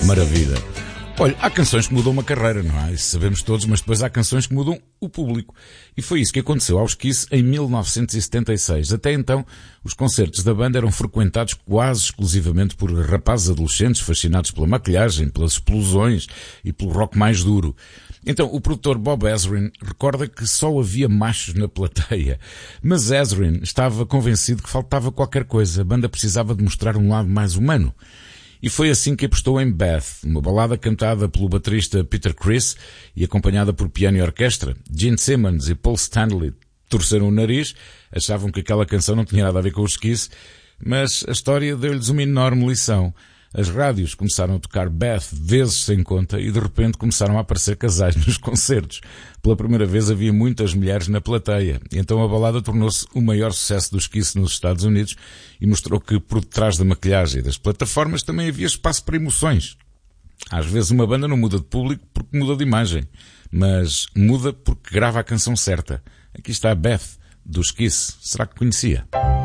Maravilha. Olha, há canções que mudam uma carreira, não é? Isso sabemos todos, mas depois há canções que mudam o público. E foi isso que aconteceu aos Kiss em 1976. Até então, os concertos da banda eram frequentados quase exclusivamente por rapazes adolescentes fascinados pela maquilhagem, pelas explosões e pelo rock mais duro. Então, o produtor Bob Ezrin recorda que só havia machos na plateia. Mas Ezrin estava convencido que faltava qualquer coisa. A banda precisava de mostrar um lado mais humano. E foi assim que apostou em Beth, uma balada cantada pelo baterista Peter Criss e acompanhada por piano e orquestra. Gene Simmons e Paul Stanley torceram o nariz, achavam que aquela canção não tinha nada a ver com os Kiss, mas a história deu-lhes uma enorme lição. As rádios começaram a tocar Beth vezes sem conta e de repente começaram a aparecer casais nos concertos. Pela primeira vez havia muitas mulheres na plateia. Então a balada tornou-se o maior sucesso dos Kiss nos Estados Unidos e mostrou que por detrás da maquilhagem e das plataformas também havia espaço para emoções. Às vezes uma banda não muda de público porque muda de imagem, mas muda porque grava a canção certa. Aqui está a Beth, dos Kiss. Será que conhecia?